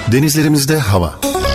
Denizlerimizde hava.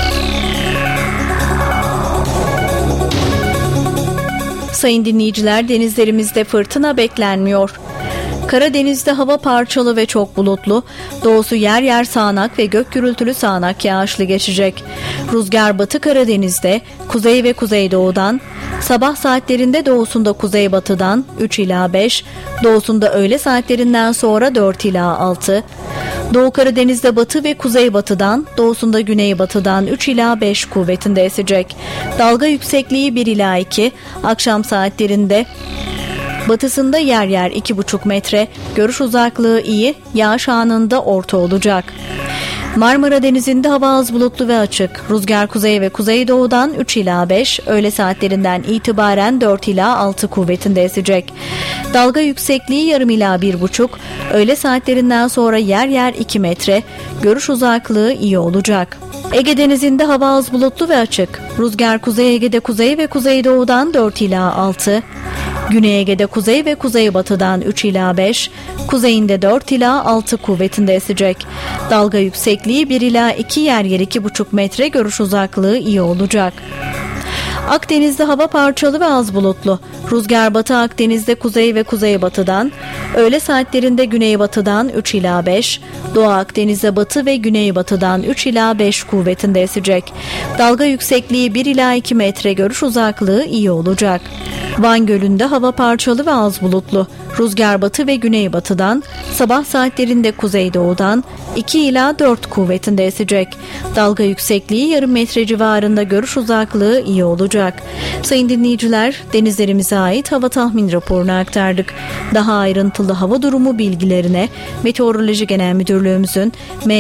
Sayın dinleyiciler, denizlerimizde fırtına beklenmiyor. Karadeniz'de hava parçalı ve çok bulutlu. Doğusu yer yer sağanak ve gök gürültülü sağanak yağışlı geçecek. Rüzgar Batı Karadeniz'de kuzey ve kuzeydoğudan, sabah saatlerinde doğusunda kuzeybatıdan 3 ila 5, doğusunda öğle saatlerinden sonra 4 ila 6, Doğu Karadeniz'de batı ve kuzeybatıdan, doğusunda güneybatıdan 3 ila 5 kuvvetinde esecek. Dalga yüksekliği 1 ila 2, akşam saatlerinde batısında yer yer 2,5 metre, görüş uzaklığı iyi, yağış anında orta olacak. Marmara Denizi'nde hava az bulutlu ve açık. Rüzgar kuzey ve kuzeydoğudan 3 ila 5, öğle saatlerinden itibaren 4 ila 6 kuvvetinde esecek. Dalga yüksekliği yarım ila 1,5, öğle saatlerinden sonra yer yer 2 metre, görüş uzaklığı iyi olacak. Ege Denizi'nde hava az bulutlu ve açık. Rüzgar Kuzey Ege'de kuzey ve kuzeydoğudan 4 ila 6, Güney Ege'de kuzey ve kuzeybatıdan 3 ila 5, kuzeyinde 4 ila 6 kuvvetinde esecek. Dalga yüksekliği 1 ila 2, yer yer 2,5 metre, görüş uzaklığı iyi olacak. Akdeniz'de hava parçalı ve az bulutlu. Rüzgar Batı Akdeniz'de kuzey ve kuzeybatıdan, öğle saatlerinde güneybatıdan 3 ila 5, Doğu Akdeniz'de batı ve güneybatıdan 3 ila 5 kuvvetinde esecek. Dalga yüksekliği 1 ila 2 metre, görüş uzaklığı iyi olacak. Van Gölü'nde hava parçalı ve az bulutlu. Rüzgar batı ve güneybatıdan, sabah saatlerinde kuzeydoğudan 2 ila 4 kuvvetinde esecek. Dalga yüksekliği yarım metre civarında, görüş uzaklığı iyi olacak. Sayın dinleyiciler, denizlerimize ait hava tahmin raporunu aktardık. Daha ayrıntılı hava durumu bilgilerine Meteoroloji Genel Müdürlüğümüzün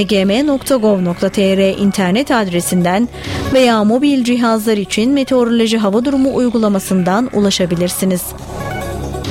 mgm.gov.tr internet adresinden veya mobil cihazlar için Meteoroloji Hava Durumu uygulamasından ulaşabilirsiniz.